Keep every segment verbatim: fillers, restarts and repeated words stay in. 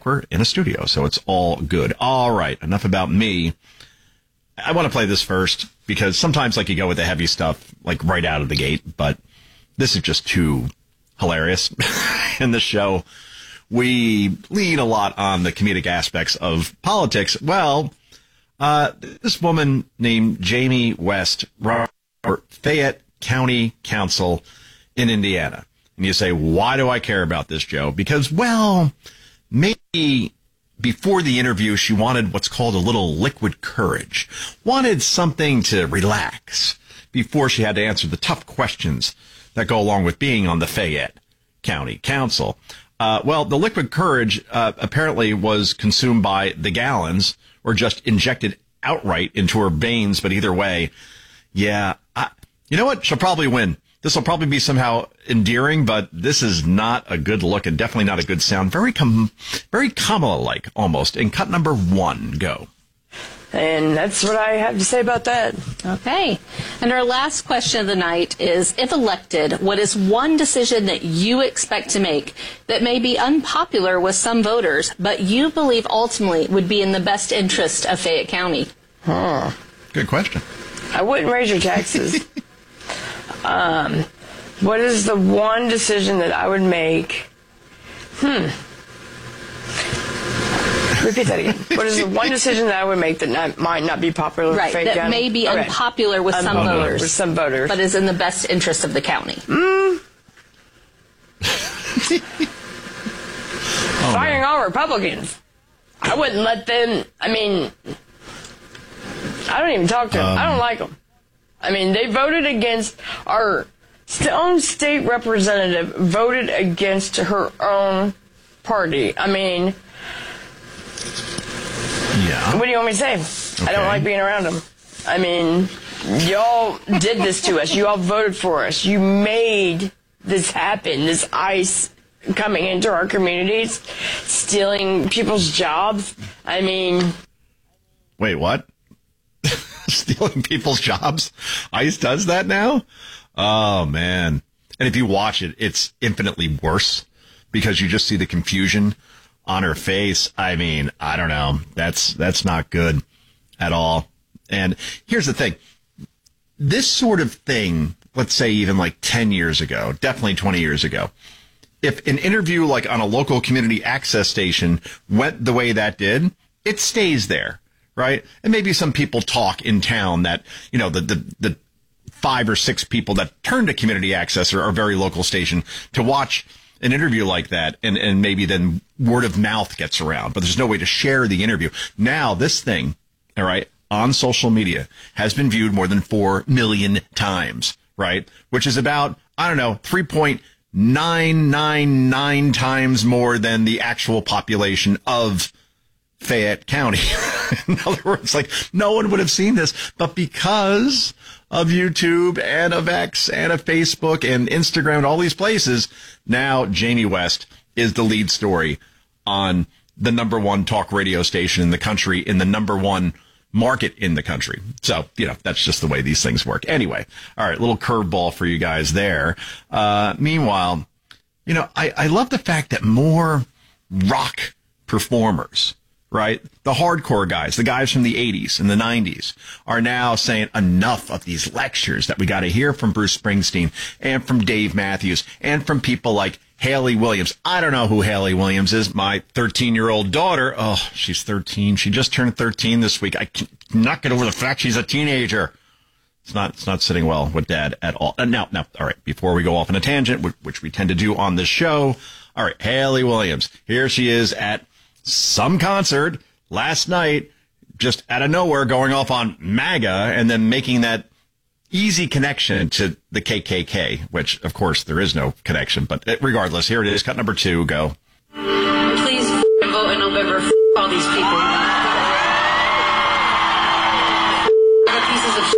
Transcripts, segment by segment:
like we're in a studio, so it's all good. All right, enough about me. I want to play this first because sometimes like you go with the heavy stuff like right out of the gate, but this is just too hilarious. In the show, we lean a lot on the comedic aspects of politics. Well, uh, this woman named Jamie West, Fayette County Council in Indiana. And you say, why do I care about this, Joe? Because, well, maybe before the interview, she wanted what's called a little liquid courage, wanted something to relax before she had to answer the tough questions that go along with being on the Fayette County Council. Uh, well, the liquid courage uh, apparently was consumed by the gallons or just injected outright into her veins. But either way, yeah, I, you know what? She'll probably win. This will probably be somehow endearing, but this is not a good look and definitely not a good sound. Very com- very Kamala-like almost. In cut number one, go. And that's what I have to say about that. Okay. And our last question of the night is, if elected, what is one decision that you expect to make that may be unpopular with some voters, but you believe ultimately would be in the best interest of Fayette County? Huh. Good question. I wouldn't raise your taxes. um, what is the one decision that I would make? Hmm. Repeat that again. What is the one decision that I would make that not, might not be popular with Right, Fayette that County? may be Okay. unpopular with some Unpopular voters. With some voters. But is in the best interest of the county. Mm. Oh, Firing no. all Republicans. I wouldn't let them, I mean, I don't even talk to them. Um, I don't like them. I mean, they voted against our own state representative, voted against her own party. I mean, yeah. what do you want me to say? Okay. I don't like being around them. I mean, y'all did this to us. You all voted for us. You made this happen, this ICE coming into our communities, stealing people's jobs. I mean... Wait, what? Stealing people's jobs? ICE does that now? Oh, man. And if you watch it, it's infinitely worse because you just see the confusion on her face. I mean, I don't know. That's that's not good at all. And here's the thing. This sort of thing, let's say even like ten years ago, definitely twenty years ago, if an interview like on a local community access station went the way that did, it stays there, right? And maybe some people talk in town that, you know, the the, the five or six people that turn to community access or our very local station to watch an interview like that, and, and maybe then word of mouth gets around, but there's no way to share the interview. Now this thing, all right, on social media has been viewed more than four million times, right? Which is about, I don't know, three point nine nine nine times more than the actual population of Fayette County. In other words, like no one would have seen this, but because of YouTube and of X and of Facebook and Instagram and all these places, now Jamie West is the lead story on the number one talk radio station in the country, in the number one market in the country. So, you know, that's just the way these things work. Anyway, all right, little curveball for you guys there. Uh, meanwhile, you know, I, I love the fact that more rock performers, right, the hardcore guys, the guys from the eighties and the nineties, are now saying enough of these lectures that we got to hear from Bruce Springsteen and from Dave Matthews and from people like Haley Williams. I don't know who Haley Williams is. My thirteen-year-old daughter, oh, she's thirteen. She just turned thirteen this week. I cannot get over the fact she's a teenager. It's not, it's not sitting well with Dad at all. Uh, now, now, all right, before we go off on a tangent, which, which we tend to do on this show, all right, Haley Williams. Here she is at some concert last night, just out of nowhere, going off on MAGA and then making that easy connection to the K K K, which, of course, there is no connection. But regardless, here it is. Cut number two. Go. Please f- vote in November. F- all these people. F- pieces of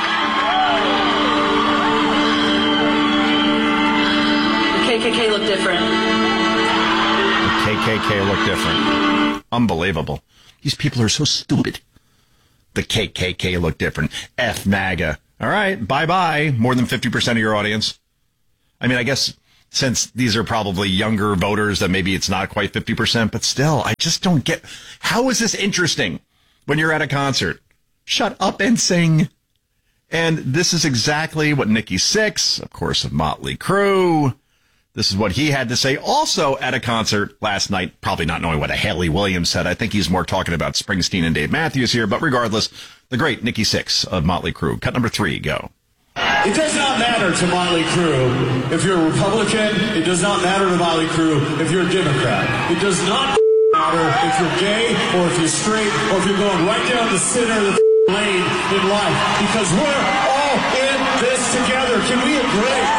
the K K K look different. The K K K look different. Unbelievable. These people are so stupid. The K K K look different. F MAGA. All right, bye-bye. More than fifty percent of your audience. I mean, I guess since these are probably younger voters, that maybe it's not quite fifty percent, but still, I just don't get, how is this interesting when you're at a concert? Shut up and sing. And this is exactly what Nikki Sixx, of course, of Motley Crue, this is what he had to say also at a concert last night, probably not knowing what a Haley Williams said. I think he's more talking about Springsteen and Dave Matthews here, but regardless, the great Nikki Sixx of Motley Crue. Cut number three, go. It does not matter to Motley Crue if you're a Republican. It does not matter to Motley Crue if you're a Democrat. It does not matter if you're gay or if you're straight or if you're going right down the center of the lane in life, because we're all in this together. Can we agree?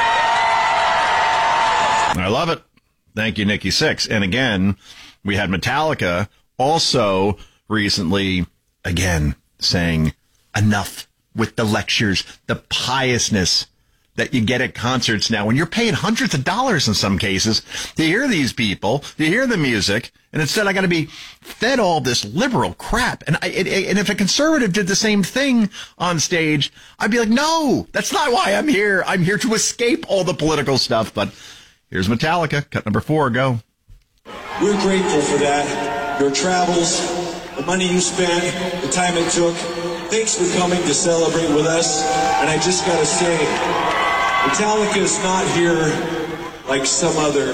I love it. Thank you, Nikki Sixx. And again, we had Metallica also recently, again, saying enough with the lectures, the piousness that you get at concerts now when you're paying hundreds of dollars in some cases to hear these people, to hear the music, and instead I got to be fed all this liberal crap. And I, it, and if a conservative did the same thing on stage, I'd be like, no, that's not why I'm here. I'm here to escape all the political stuff. But here's Metallica. Cut number four, go. We're grateful for that. Your travels, the money you spent, the time it took. Thanks for coming to celebrate with us. And I just gotta say, Metallica is not here like some other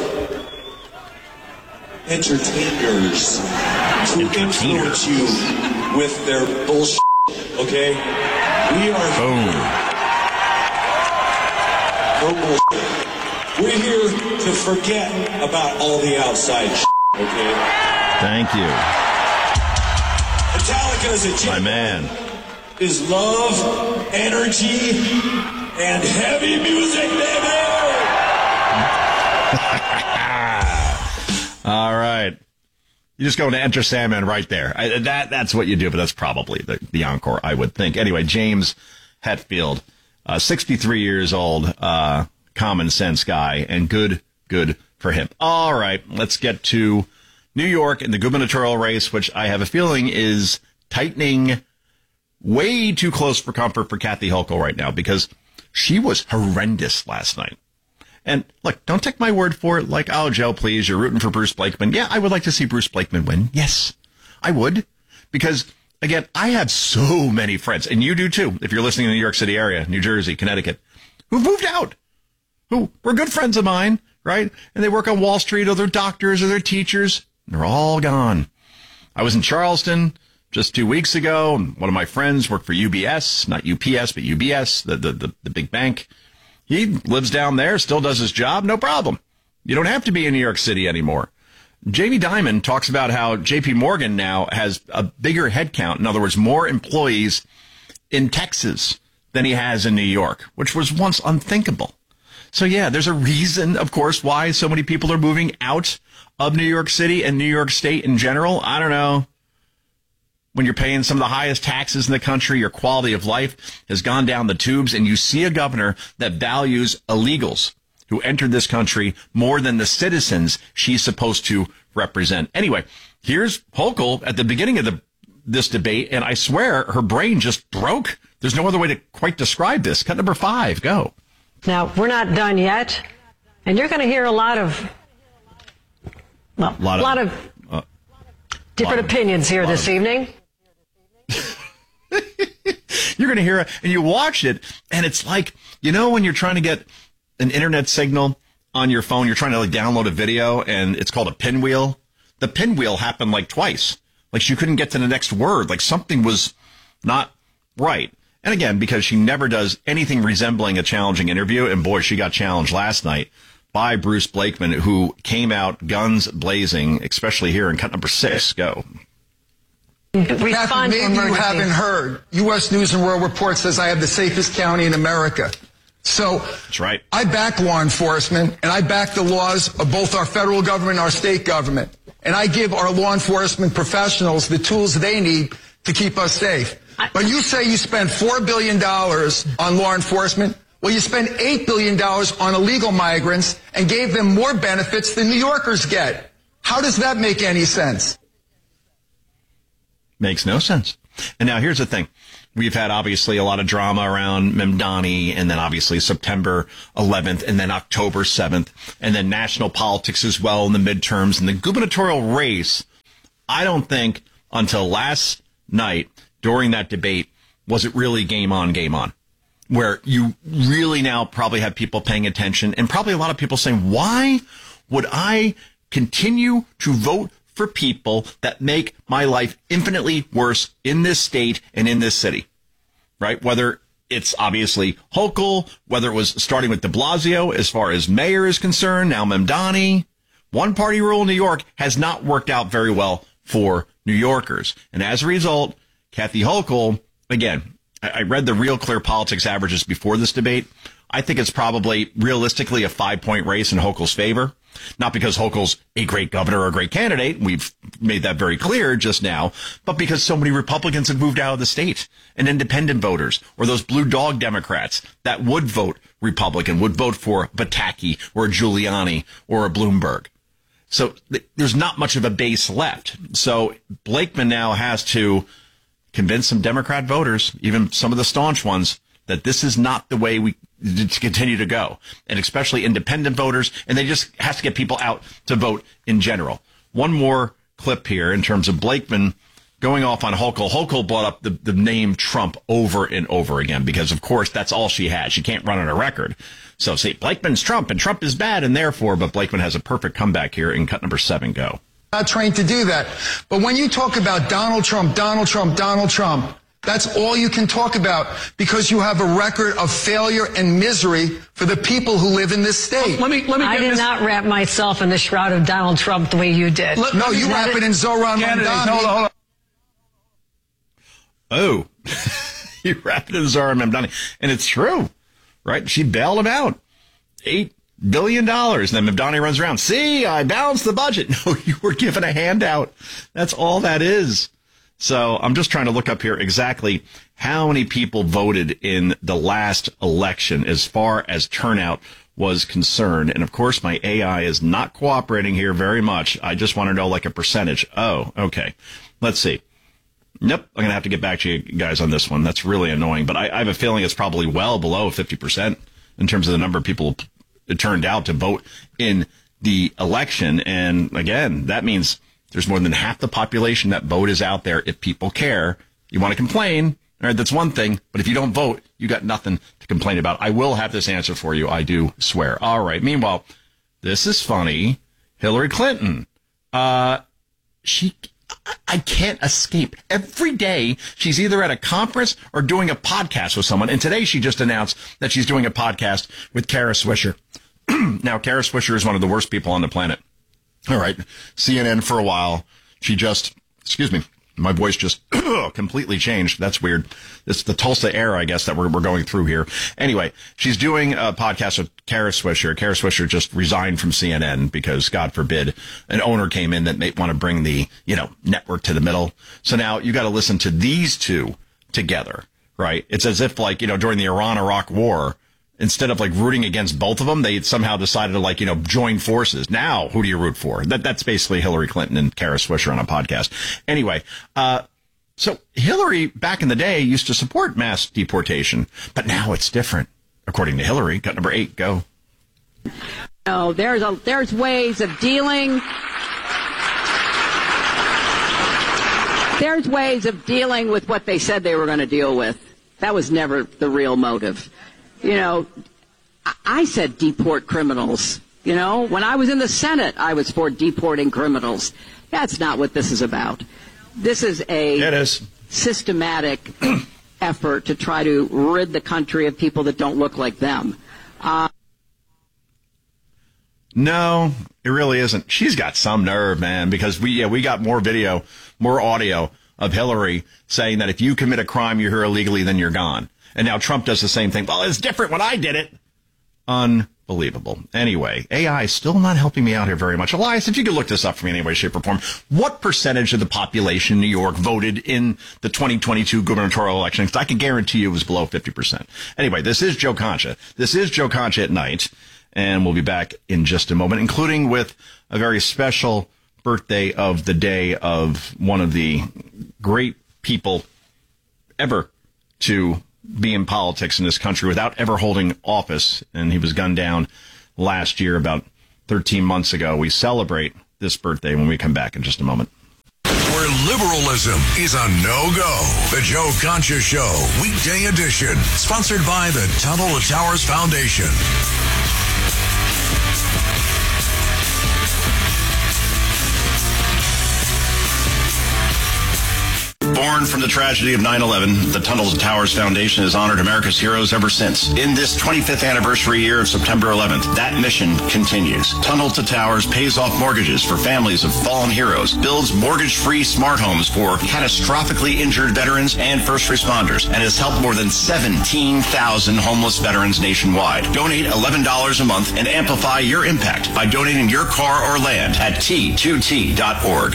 entertainers to influence you with their bullshit, okay? We are Boom. No bullshit. We're here to forget about all the outside shit, okay? Thank you. Metallica's agenda My man. is love, energy, and heavy music, baby! All right. You just go to Enter Sandman right there. I, that That's what you do, but that's probably the, the encore, I would think. Anyway, James Hetfield, uh, sixty-three years old, uh, common sense guy, and good, good for him. All right, let's get to New York and the gubernatorial race, which I have a feeling is tightening way too close for comfort for Kathy Hochul right now, because she was horrendous last night. And look, don't take my word for it like, oh, Joe, please, you're rooting for Bruce Blakeman. Yeah, I would like to see Bruce Blakeman win. Yes, I would. Because, again, I have so many friends, and you do too, if you're listening in the New York City area, New Jersey, Connecticut, who've moved out, who were good friends of mine, right? And they work on Wall Street, or they're doctors, or they're teachers. And they're all gone. I was in Charleston just two weeks ago. One of my friends worked for U B S, not U P S, but U B S, the, the, the, the big bank. He lives down there, still does his job, no problem. You don't have to be in New York City anymore. Jamie Dimon talks about how J P Morgan now has a bigger headcount. In other words, more employees in Texas than he has in New York, which was once unthinkable. So, yeah, there's a reason, of course, why so many people are moving out of New York City and New York State in general. I don't know. When you're paying some of the highest taxes in the country, your quality of life has gone down the tubes, and you see a governor that values illegals who entered this country more than the citizens she's supposed to represent. Anyway, here's Hochul at the beginning of the this debate, and I swear her brain just broke. There's no other way to quite describe this. Cut number five, go. Now, we're not done yet, and you're going to hear a lot of, well, a lot of, lot of uh, different lot opinions here this of, evening. You're going to hear it, and you watch it, and it's like, you know, when you're trying to get an internet signal on your phone, you're trying to like download a video, and it's called a pinwheel. The pinwheel happened like twice. Like she couldn't get to the next word. Like something was not right. And again, because she never does anything resembling a challenging interview, and boy, she got challenged last night by Bruce Blakeman, who came out guns blazing, especially here in cut number six. Go. Catherine, maybe you haven't heard. U S News and World Report says I have the safest county in America. So that's right. I back law enforcement, and I back the laws of both our federal government and our state government. And I give our law enforcement professionals the tools they need to keep us safe. But you say you spend four billion dollars on law enforcement. Well, you spend eight billion dollars on illegal migrants and gave them more benefits than New Yorkers get. How does that make any sense? Makes no sense. And now here's the thing. we've had obviously a lot of drama around Mamdani, and then obviously September eleventh, and then October seventh, and then national politics as well in the midterms and the gubernatorial race. I don't think until last night during that debate was it really game on, game on, where you really now probably have people paying attention and probably a lot of people saying, why would I continue to vote for people that make my life infinitely worse in this state and in this city, right? Whether it's obviously Hochul, whether it was starting with de Blasio as far as mayor is concerned, now Mamdani. One party rule in New York has not worked out very well for New Yorkers. And as a result, Kathy Hochul, again, I read the Real Clear Politics averages before this debate. I think it's probably realistically a five-point race in Hochul's favor. Not because Hochul's a great governor or a great candidate. We've made that very clear just now. But because so many Republicans have moved out of the state, and independent voters or those blue dog Democrats that would vote Republican, would vote for Pataki or a Giuliani or a Bloomberg. So th- there's not much of a base left. So Blakeman now has to convince some Democrat voters, even some of the staunch ones, that this is not the way we to continue to go, and especially independent voters, and they just have to get people out to vote in general. One more clip here in terms of Blakeman going off on Hochul. Hochul brought up the, the name Trump over and over again because, of course, that's all she has. She can't run on a record. So, see, Blakeman's Trump, and Trump is bad, and therefore, but Blakeman has a perfect comeback here in cut number seven. Go. Not trained to do that. But when you talk about Donald Trump, Donald Trump, Donald Trump, that's all you can talk about because you have a record of failure and misery for the people who live in this state. Let me, let me I did this. not wrap myself in the shroud of Donald Trump the way you did. Let, no, you wrap it, it in Zoran Mamdani. Hold on, hold on. Oh, you wrap it in Zoran Mamdani. And it's true, right? She bailed him out. Eight billion dollars. And then Mamdani runs around. See, I balanced the budget. No, you were given a handout. That's all that is. So I'm just trying to look up here exactly how many people voted in the last election as far as turnout was concerned. And, of course, my A I is not cooperating here very much. I just want to know, like, a percentage. Oh, okay. Let's see. Nope. I'm going to have to get back to you guys on this one. That's really annoying. But I, I have a feeling it's probably well below fifty percent in terms of the number of people it turned out to vote in the election. And, again, that means there's more than half the population that vote is out there. If people care, you want to complain, all right, that's one thing. But if you don't vote, you got nothing to complain about. I will have this answer for you. I do swear. All right. Meanwhile, this is funny. Hillary Clinton. Uh, she, I can't escape. Every day she's either at a conference or doing a podcast with someone. And today she just announced that she's doing a podcast with Kara Swisher. Now, Kara Swisher is one of the worst people on the planet. All right. C N N for a while. She just, excuse me, my voice just completely changed. That's weird. It's the Tulsa era, I guess, that we're, we're going through here. Anyway, she's doing a podcast with Kara Swisher. Kara Swisher just resigned from C N N because, God forbid, an owner came in that may want to bring the, you know, network to the middle. So now you got to listen to these two together, right? It's as if, like, you know, during the Iran-Iraq war, instead of, like, rooting against both of them, they somehow decided to, like, you know, join forces. Now, who do you root for? That That's basically Hillary Clinton and Kara Swisher on a podcast. Anyway, uh, so Hillary, back in the day, used to support mass deportation, but now it's different, according to Hillary. Cut number eight, go. No, there's a, there's ways of dealing. There's ways of dealing with what they said they were going to deal with. That was never the real motive. You know, I said deport criminals. You know, when I was in the Senate, I was for deporting criminals. That's not what this is about. This is a it is. systematic effort to try to rid the country of people that don't look like them. Uh, no, it really isn't. She's got some nerve, man, because we yeah, we got more video, more audio of Hillary saying that if you commit a crime, you're here illegally, then you're gone. And now Trump does the same thing. Well, it's different when I did it. Unbelievable. Anyway, A I is still not helping me out here very much. Elias, if you could look this up for me in any way, shape, or form. What percentage of the population in New York voted in the twenty twenty-two gubernatorial election? Because I can guarantee you it was below fifty percent. Anyway, this is Joe Concha. This is Joe Concha at night. And we'll be back in just a moment, including with a very special birthday of the day of one of the great people ever to be in politics in this country without ever holding office. And he was gunned down last year, about thirteen months ago. We celebrate this birthday when we come back in just a moment. Where liberalism is a no-go. The Joe Concha Show, weekday edition. Sponsored by the Tunnel to Towers Foundation. Born from the tragedy of nine eleven, the Tunnel to Towers Foundation has honored America's heroes ever since. In this twenty-fifth anniversary year of September eleventh, that mission continues. Tunnel to Towers pays off mortgages for families of fallen heroes, builds mortgage-free smart homes for catastrophically injured veterans and first responders, and has helped more than seventeen thousand homeless veterans nationwide. Donate eleven dollars a month and amplify your impact by donating your car or land at T two T dot org.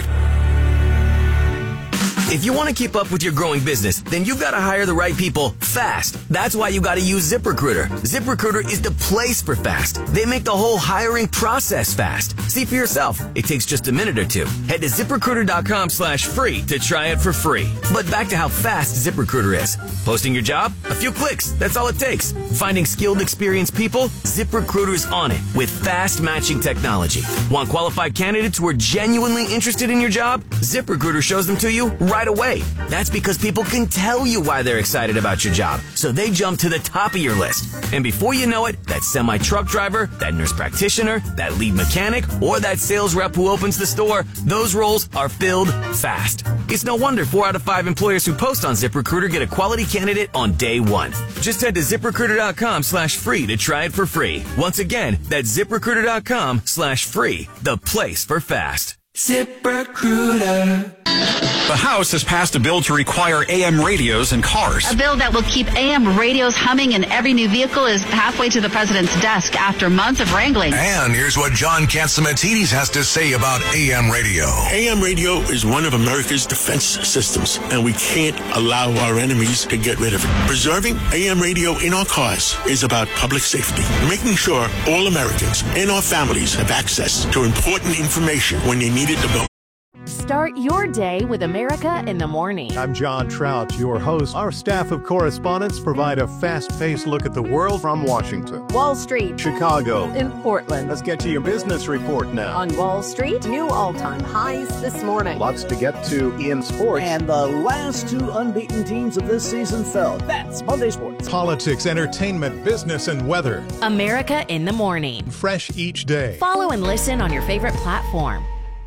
If you want to keep up with your growing business, then you've got to hire the right people fast. That's why you got to use ZipRecruiter. ZipRecruiter is the place for fast. They make the whole hiring process fast. See for yourself. It takes just a minute or two. Head to ZipRecruiter.com slash free to try it for free. But back to how fast ZipRecruiter is. Posting your job? A few clicks. That's all it takes. Finding skilled, experienced people? ZipRecruiter's on it with fast matching technology. Want qualified candidates who are genuinely interested in your job? ZipRecruiter shows them to you right right away. That's because people can tell you why they're excited about your job, so they jump to the top of your list. And before you know it, that semi-truck driver, that nurse practitioner, that lead mechanic, or that sales rep who opens the store, those roles are filled fast. It's no wonder four out of five employers who post on ZipRecruiter get a quality candidate on day one. Just head to ZipRecruiter.com slash free to try it for free. Once again, that's ZipRecruiter.com slash free, the place for fast. ZipRecruiter. The House has passed a bill to require A M radios in cars. A bill that will keep A M radios humming in every new vehicle is halfway to the president's desk after months of wrangling. And here's what John Catsimatidis has to say about A M radio. A M radio is one of America's defense systems, and we can't allow our enemies to get rid of it. Preserving A M radio in our cars is about public safety, making sure all Americans and our families have access to important information when they need it the most. Start your day with America in the Morning. I'm John Trout, your host. Our staff of correspondents provide a fast-paced look at the world from Washington, Wall Street, Chicago, in Portland. Let's get to your business report now. On Wall Street, new all-time highs this morning. Lots to get to in sports. And the last two unbeaten teams of this season fell. That's Monday Sports. Politics, entertainment, business, and weather. America in the Morning. Fresh each day. Follow and listen on your favorite platform.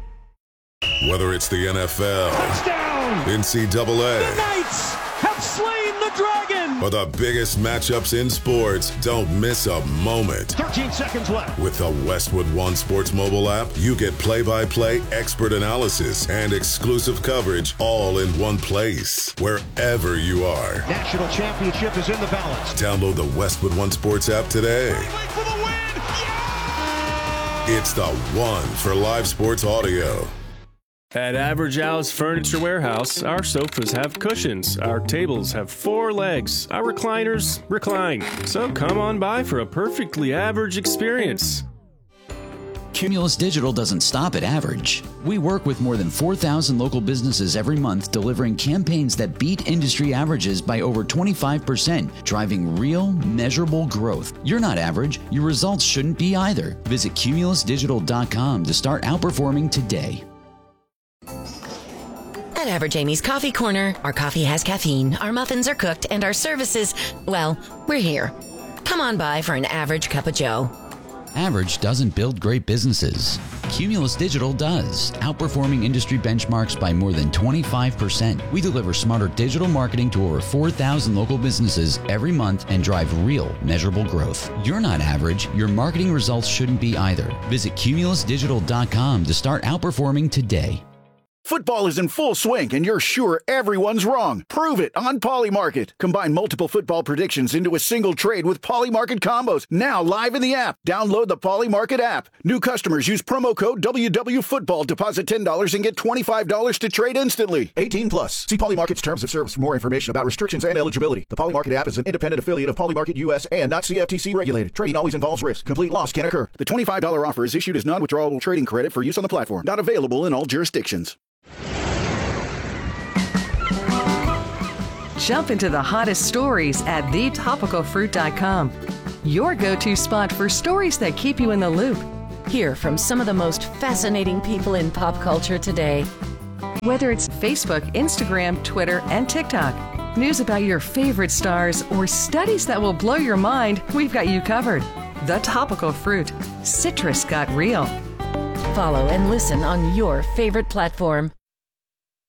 Whether it's the N F L, touchdown, N C double A, the Knights have slain the dragon, or the biggest matchups in sports, don't miss a moment. thirteen seconds left. With the Westwood One Sports mobile app, you get play-by-play, expert analysis, and exclusive coverage all in one place, wherever you are. National championship is in the balance. Download the Westwood One Sports app today. For the win. Yeah! It's the one for live sports audio. At Average Al's Furniture Warehouse, our sofas have cushions, our tables have four legs, our recliners recline. So come on by for a perfectly average experience. Cumulus Digital doesn't stop at average. We work with more than four thousand local businesses every month, delivering campaigns that beat industry averages by over twenty-five percent, driving real, measurable growth. You're not average. Your results shouldn't be either. Visit Cumulus Digital dot com to start outperforming today. At Average Amy's Coffee Corner, our coffee has caffeine, our muffins are cooked, and our services, well, we're here. Come on by for an average cup of joe. Average doesn't build great businesses. Cumulus Digital does, outperforming industry benchmarks by more than twenty-five percent. We deliver smarter digital marketing to over four thousand local businesses every month and drive real, measurable growth. You're not average. Your marketing results shouldn't be either. Visit Cumulus Digital dot com to start outperforming today. Football is in full swing, and you're sure everyone's wrong. Prove it on Polymarket. Combine multiple football predictions into a single trade with Polymarket combos. Now live in the app. Download the Polymarket app. New customers use promo code W W Football. Deposit ten dollars and get twenty-five dollars to trade instantly. eighteen plus. See Polymarket's terms of service for more information about restrictions and eligibility. The Polymarket app is an independent affiliate of Polymarket U S and not C F T C regulated. Trading always involves risk. Complete loss can occur. The twenty-five dollars offer is issued as non-withdrawable trading credit for use on the platform. Not available in all jurisdictions. Jump into the hottest stories at the topical fruit dot com. Your go-to spot for stories that keep you in the loop. Hear from some of the most fascinating people in pop culture today. Whether it's Facebook, Instagram, Twitter, and TikTok, news about your favorite stars, or studies that will blow your mind, we've got you covered. The Topical Fruit. Citrus got real. Follow and listen on your favorite platform.